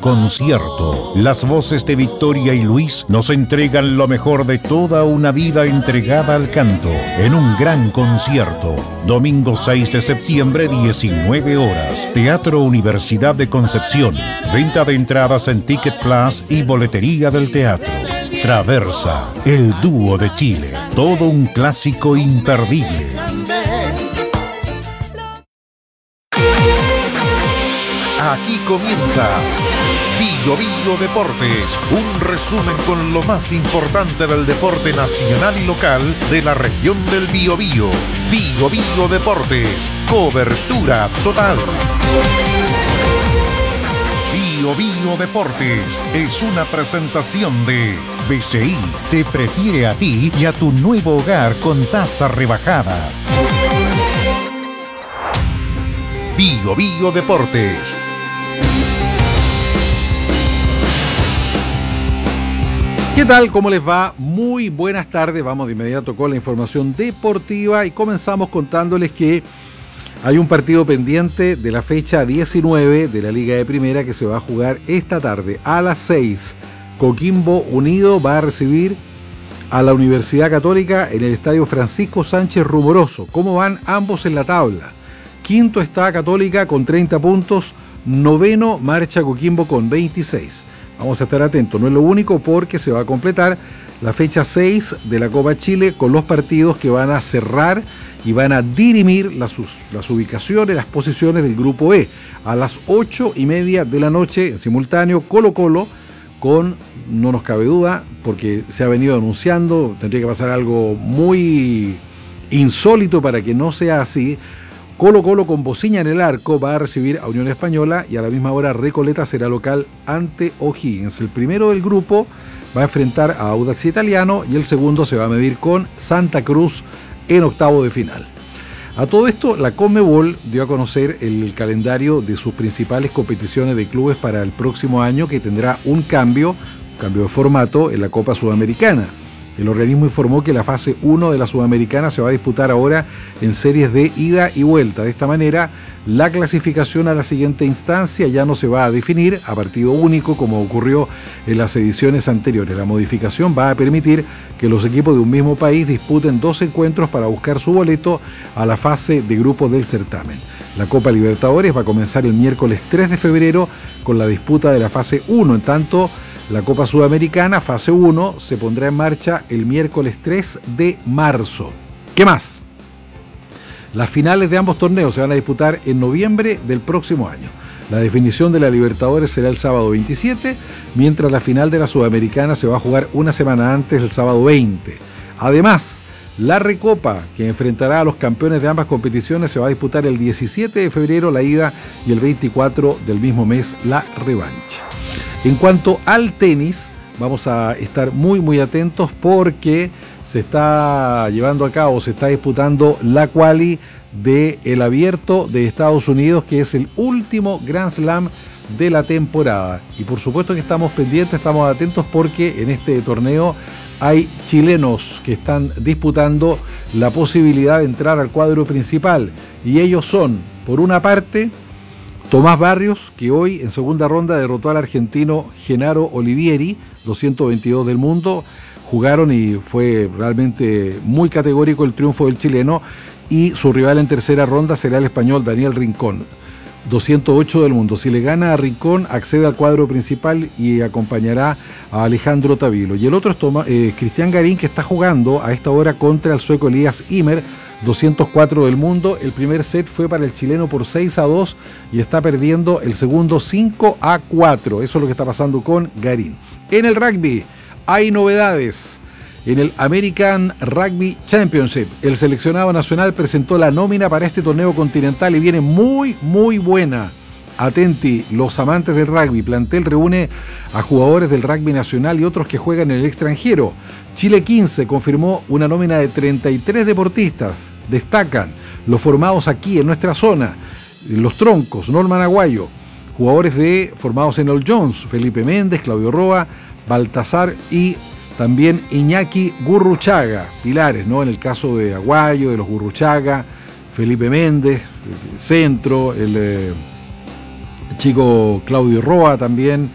concierto. Las voces de Victoria y Luis nos entregan lo mejor de toda una vida entregada al canto en un gran concierto. Domingo 6 de septiembre, 19 horas. Teatro Universidad de Concepción. Venta de entradas en Ticket Plus y boletería del teatro. Traversa, el dúo de Chile. Todo un clásico imperdible. Aquí comienza Bio Bio Deportes, un resumen con lo más importante del deporte nacional y local de la región del Biobío. Bio Bio Deportes, cobertura total. Bio Bio Deportes es una presentación de BCI. Te prefiere a ti y a tu nuevo hogar con tasa rebajada. Bio Bio Deportes. ¿Qué tal? ¿Cómo les va? Muy buenas tardes. Vamos de inmediato con la información deportiva y comenzamos contándoles que hay un partido pendiente de la fecha 19 de la Liga de Primera que se va a jugar esta tarde a las 6. Coquimbo Unido va a recibir a la Universidad Católica en el Estadio Francisco Sánchez Rumoroso. ¿Cómo van ambos en la tabla? Quinto está Católica con 30 puntos, noveno marcha Coquimbo con 26. Vamos a estar atentos, no es lo único porque se va a completar la fecha 6 de la Copa Chile con los partidos que van a cerrar y van a dirimir las ubicaciones, las posiciones del Grupo E. A las 8:30 de la noche, en simultáneo, Colo-Colo con, no nos cabe duda, porque se ha venido anunciando, tendría que pasar algo muy insólito para que no sea así. Colo-Colo con Bociña en el arco va a recibir a Unión Española y a la misma hora Recoleta será local ante O'Higgins. El primero del grupo va a enfrentar a Audax Italiano y el segundo se va a medir con Santa Cruz en octavo de final. A todo esto, la Conmebol dio a conocer el calendario de sus principales competiciones de clubes para el próximo año, que tendrá un cambio de formato en la Copa Sudamericana. El organismo informó que la fase 1 de la Sudamericana se va a disputar ahora en series de ida y vuelta. De esta manera, la clasificación a la siguiente instancia ya no se va a definir a partido único como ocurrió en las ediciones anteriores. La modificación va a permitir que los equipos de un mismo país disputen 2 encuentros para buscar su boleto a la fase de grupos del certamen. La Copa Libertadores va a comenzar el miércoles 3 de febrero con la disputa de la fase 1. En tanto, la Copa Sudamericana, fase 1, se pondrá en marcha el miércoles 3 de marzo. ¿Qué más? Las finales de ambos torneos se van a disputar en noviembre del próximo año. La definición de la Libertadores será el sábado 27, mientras la final de la Sudamericana se va a jugar una semana antes, el sábado 20. Además, la Recopa, que enfrentará a los campeones de ambas competiciones, se va a disputar el 17 de febrero la ida y el 24 del mismo mes la revancha. En cuanto al tenis, vamos a estar muy atentos porque se está llevando a cabo, se está disputando la quali del Abierto de Estados Unidos, que es el último Grand Slam de la temporada. Y por supuesto que estamos pendientes, estamos atentos porque en este torneo hay chilenos que están disputando la posibilidad de entrar al cuadro principal. Y ellos son, por una parte, Tomás Barrios, que hoy en segunda ronda derrotó al argentino Genaro Olivieri, 222 del mundo. Jugaron y fue realmente muy categórico el triunfo del chileno. Y su rival en tercera ronda será el español Daniel Rincón, 208 del mundo. Si le gana a Rincón, accede al cuadro principal y acompañará a Alejandro Tavilo. Y el otro es Cristian Garín, que está jugando a esta hora contra el sueco Elias Ymer, 204 del mundo. El primer set fue para el chileno por 6-2 y está perdiendo el segundo 5-4. Eso es lo que está pasando con Garín. En el rugby hay novedades. En el American Rugby Championship, el seleccionado nacional presentó la nómina para este torneo continental y viene muy buena. Atenti, los amantes del rugby. Plantel reúne a jugadores del rugby nacional y otros que juegan en el extranjero. Chile 15 confirmó una nómina de 33 deportistas. Destacan los formados aquí en nuestra zona, los troncos, Norman Aguayo, jugadores formados en All Jones, Felipe Méndez, Claudio Roa, Baltasar y también Iñaki Gurruchaga, pilares, ¿no? En el caso de Aguayo, de los Gurruchaga, Felipe Méndez, centro, el chico Claudio Roa también,